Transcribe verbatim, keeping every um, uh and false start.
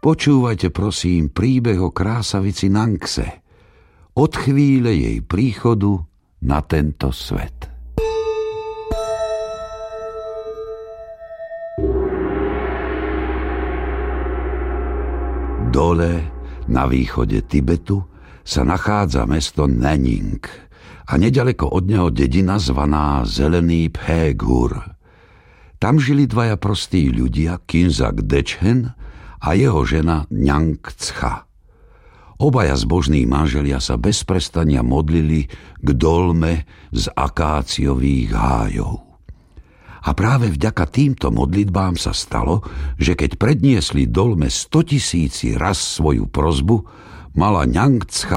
Počúvajte prosím príbeh o krásavici Nangse od chvíle jej príchodu na tento svet. Dole na východe Tibetu sa nachádza mesto Nanning a nedaleko od neho dedina zvaná Zelený Phegur. Tam žili dvaja prostí ľudia, Kinzak Dečhen a jeho žena Nyangtscha. Obaja zbožní manželia sa bez prestania modlili k dolme z akáciových hájov. A práve vďaka týmto modlitbám sa stalo, že keď predniesli dolme stotisíci raz svoju prosbu, mala Nyangtscha